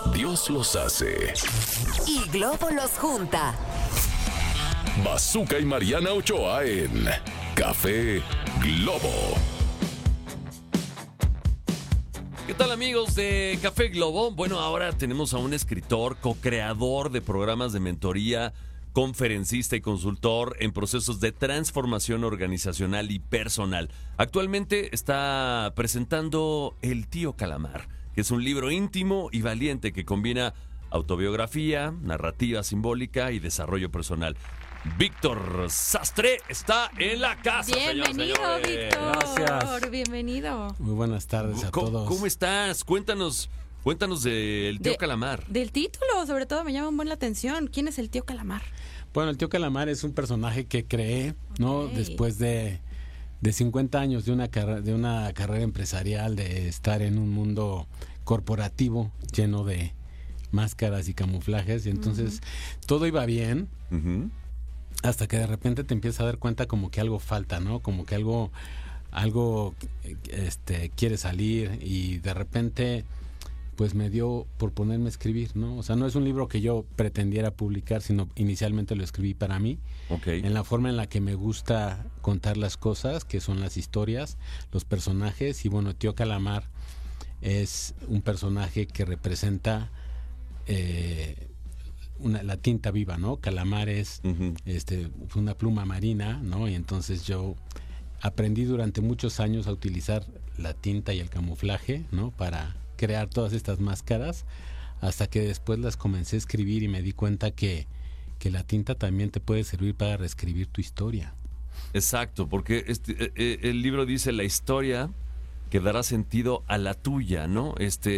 Dios los hace. Y Globo los junta. Bazooka y Mariana Ochoa en Café Globo. ¿Qué tal, amigos de Café Globo? Bueno, ahora tenemos a un escritor, co-creador de programas de mentoría, conferencista y consultor en procesos de transformación organizacional y personal. Actualmente está presentando El Tío Calamar, que es un libro íntimo y valiente que combina autobiografía, narrativa simbólica y desarrollo personal. Víctor Sastre está en la casa. Bienvenido, Víctor. Gracias. Bienvenido. Muy buenas tardes a todos. ¿Cómo estás? Cuéntanos del Tío Calamar. Del título, sobre todo, me llama un buen la atención. ¿Quién es el Tío Calamar? Bueno, el Tío Calamar es un personaje que creé, ¿no? Ok. Después de 50 años de una carrera empresarial, de estar en un mundo corporativo lleno de máscaras y camuflajes. Y entonces todo iba bien. Ujú. Hasta que de repente te empiezas a dar cuenta como que algo falta, ¿no? Como que algo quiere salir, y de repente pues me dio por ponerme a escribir, ¿no? O sea, no es un libro que yo pretendiera publicar, sino inicialmente lo escribí para mí, Ok. en la forma en la que me gusta contar las cosas, que son las historias, los personajes. Y bueno, Tío Calamar es un personaje que representa la tinta viva, ¿no? Calamar es Ujú. una pluma marina, ¿no? Y entonces yo aprendí durante muchos años a utilizar la tinta y el camuflaje, ¿no? Para crear todas estas máscaras, hasta que después las comencé a escribir y me di cuenta que la tinta también te puede servir para reescribir tu historia. Exacto, porque el libro dice la historia que dará sentido a la tuya, ¿no?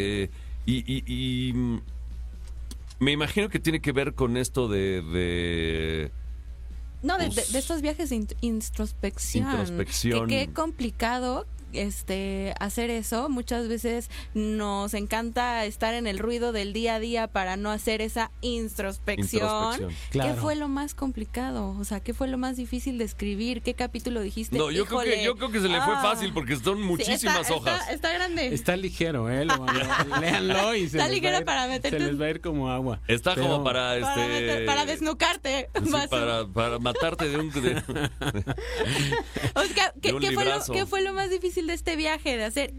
Me imagino que tiene que ver con esto de No, de Pues, estos viajes de introspección. introspección. Que qué complicado hacer eso. Muchas veces nos encanta estar en el ruido del día a día para no hacer esa introspección. Claro. ¿Qué fue lo más complicado? O sea, ¿qué fue lo más difícil de escribir? ¿Qué capítulo dijiste? No, yo creo que se le fue Ah. fácil porque son Sí, muchísimas hojas. Está grande. Está ligero, ¿eh? Léanlo y Está ligero para meterte se les va a ir como agua. Está Pero- como para para desnucarte. sí, Más o- para matarte de un O sea, de un librazo. ¿qué fue lo más difícil de este viaje? De hacer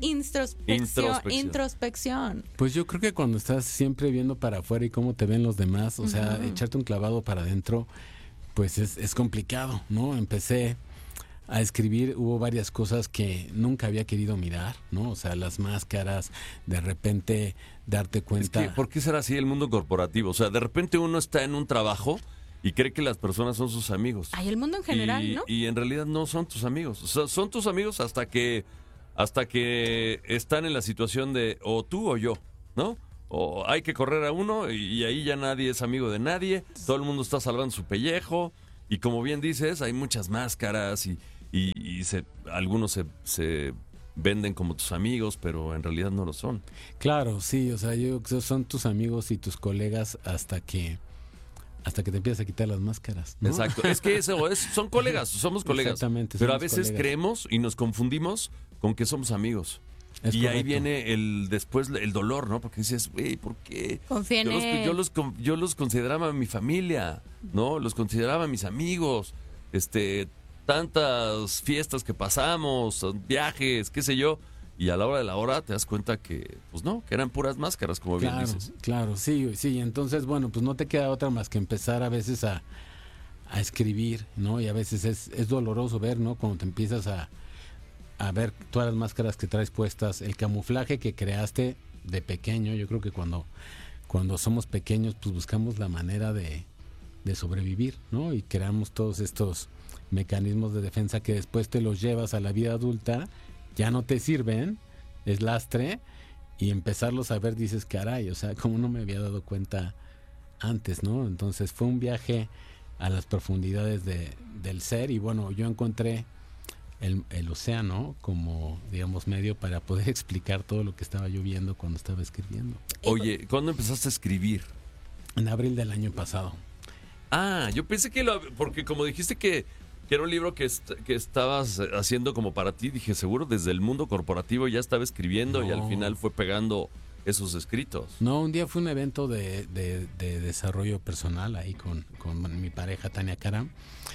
introspección. Pues yo creo que cuando estás siempre viendo para afuera y cómo te ven los demás, o sea, Ujú. echarte un clavado para adentro, pues es complicado, ¿no? Empecé a escribir, hubo varias cosas que nunca había querido mirar, ¿no? O sea, las máscaras, de repente darte Es cuenta. que, ¿por qué será así el mundo corporativo? O sea, de repente uno está en un trabajo y cree que las personas son sus amigos. Ay, el mundo en general, y, ¿no? y en realidad no son tus amigos. O sea, son tus amigos hasta que están en la situación de o tú o yo, ¿no? O hay que correr a uno y ahí ya nadie es amigo de nadie. Todo el mundo está salvando su pellejo. Y como bien dices, hay muchas máscaras y algunos se venden como tus amigos, pero en realidad no lo son. Claro, sí, o sea, son tus amigos y tus colegas hasta que te empiezas a quitar las máscaras, ¿no? Exacto. Es que son colegas, somos colegas. Exactamente, Pero a somos veces colegas. creemos y nos confundimos con que somos amigos. Es y ahí correcto. viene después el dolor, ¿no? Porque dices, güey, ¿por qué? Confía en él. Yo los consideraba mi familia, ¿no? Los consideraba mis amigos. Tantas fiestas que pasamos, viajes, qué sé yo. Y a la hora de la hora te das cuenta que, pues no, que eran puras máscaras, como bien Claro, dices. claro, sí. Entonces, bueno, pues no te queda otra más que empezar a veces a escribir, ¿no? Y a veces es doloroso ver, ¿no? Cuando te empiezas a ver todas las máscaras que traes puestas, el camuflaje que creaste de pequeño. Yo creo que cuando somos pequeños, pues buscamos la manera de sobrevivir, ¿no? Y creamos todos estos mecanismos de defensa que después te los llevas a la vida adulta, ya no te sirven, es lastre, y empezarlos a ver dices, caray, o sea, como no me había dado cuenta antes, ¿no? Entonces fue un viaje a las profundidades del ser, y bueno, yo encontré el océano como, digamos, medio para poder explicar todo lo que estaba yo viendo cuando estaba escribiendo. Oye, ¿cuándo empezaste a escribir? En abril del año pasado. Ah, yo pensé porque como dijiste que era un libro que estabas haciendo como para ti, dije, seguro desde el mundo corporativo ya estaba escribiendo y al No. final fue pegando esos escritos. No, un día fue un evento de desarrollo personal ahí con mi pareja Tania Karam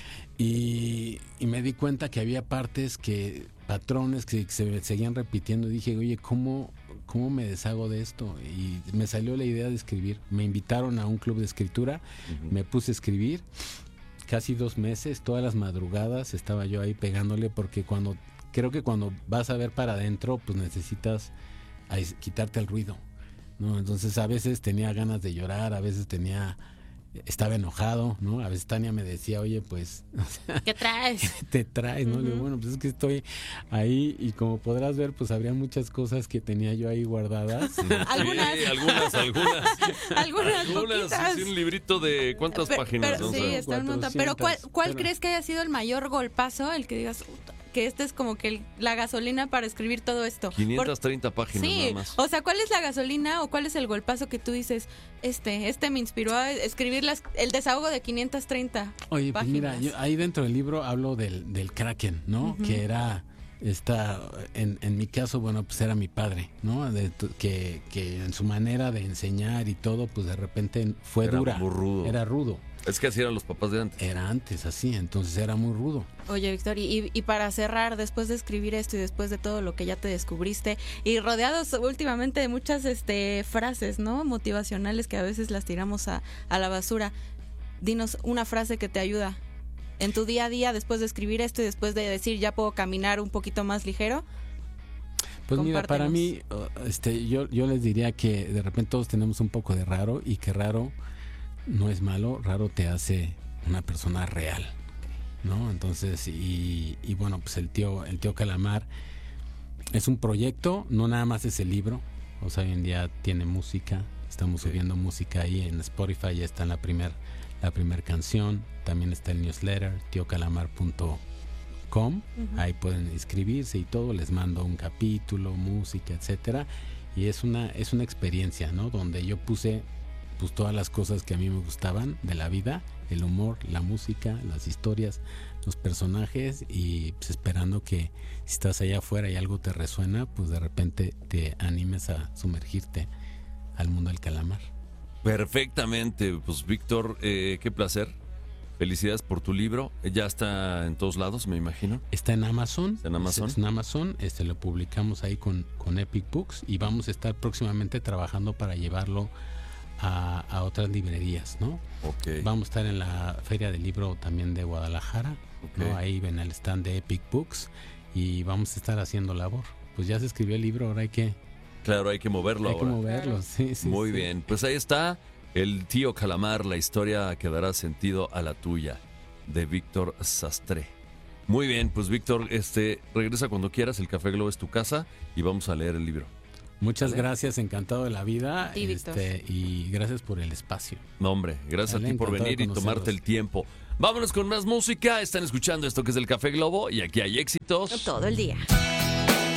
y me di cuenta que había patrones que se seguían repitiendo. Dije, oye, ¿cómo me deshago de esto? Y me salió la idea de escribir. Me invitaron a un club de escritura, me puse a escribir. Casi 2 meses, todas las madrugadas estaba yo ahí pegándole, porque creo que cuando vas a ver para adentro, pues necesitas quitarte el ruido, ¿no? Entonces a veces tenía ganas de llorar, a veces estaba enojado, ¿no? A veces Tania me decía, oye, pues... ¿Qué traes? ¿Qué te traes, no? Le digo, bueno, pues es que estoy ahí y como podrás ver, pues habría muchas cosas que tenía yo ahí guardadas. Sí, Algunas. Algunas poquitas. Sí, un librito de ¿cuántas páginas? Pero, ¿no? sí, O sea, está un montón. 400, Pero ¿cuál crees que haya sido el mayor golpazo? El que digas que este es como que la gasolina para escribir todo esto. 530 páginas Sí, nada más. o sea, ¿cuál es la gasolina o cuál es el golpazo que tú dices, este me inspiró a escribir el desahogo de 530 Oye, pues mira, páginas? yo ahí dentro del libro hablo del Kraken, ¿no? Que era en mi caso, bueno, pues era mi padre, ¿no? Que en su manera de enseñar y todo, pues de repente fue Era dura. muy rudo. Era rudo. Es que así eran los papás de antes. Era antes así, entonces era muy rudo. Oye, Víctor, y para cerrar, después de escribir esto y después de todo lo que ya te descubriste y rodeados últimamente de muchas frases, ¿no? Motivacionales que a veces las tiramos a la basura. Dinos una frase que te ayuda en tu día a día después de escribir esto y después de decir ya puedo caminar un poquito más ligero. Pues mira, para Compártenos. mí, yo les diría que de repente todos tenemos un poco de raro y que raro no es malo, raro te hace una persona real, ¿no? Entonces, y bueno, pues el tío Calamar es un proyecto, no nada más es el libro, o sea, hoy en día tiene música, estamos subiendo música ahí en Spotify, ya está en la primer canción, también está el newsletter, tiocalamar.com, ahí pueden inscribirse y todo, les mando un capítulo, música, etcétera, y es una experiencia, ¿no? Donde yo puse pues todas las cosas que a mí me gustaban de la vida, el humor, la música, las historias, los personajes, y pues esperando que si estás allá afuera y algo te resuena, pues de repente te animes a sumergirte al mundo del calamar. Perfectamente, pues Víctor, qué placer. Felicidades por tu libro. Ya está en todos lados, me imagino. Está en Amazon. ¿Está en Amazon? Está en Amazon. Lo publicamos ahí con Epic Books y vamos a estar próximamente trabajando para llevarlo a otras librerías, ¿no? Ok. Vamos a estar en la Feria del Libro también de Guadalajara, ¿no? Ahí en el stand de Epic Books y vamos a estar haciendo labor. Pues ya se escribió el libro, ahora hay que moverlo ahora. Hay que moverlo, sí. Muy bien, pues ahí está el tío Calamar, la historia que dará sentido a la tuya, de Víctor Sastre. Muy bien, pues Víctor, regresa cuando quieras, el Café Globo es tu casa y vamos a leer el libro. Muchas gracias, encantado de la vida, Sí, Víctor. y gracias por el espacio. No, hombre, gracias Dale, a ti por encantado venir de y tomarte conocerlos. el tiempo. Vámonos con más música, están escuchando esto que es el Café Globo y aquí hay éxitos. Todo el día.